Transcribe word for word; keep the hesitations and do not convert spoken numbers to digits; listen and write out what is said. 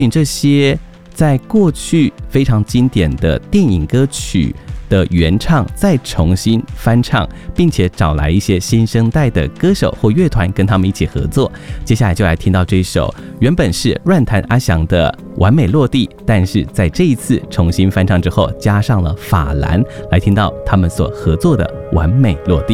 这些在过去非常经典的电影歌曲的原唱再重新翻唱，并且找来一些新生代的歌手或乐团跟他们一起合作。接下来就来听到这一首原本是乱弹阿翔的完美落地，但是在这一次重新翻唱之后加上了法兰，来听到他们所合作的完美落地。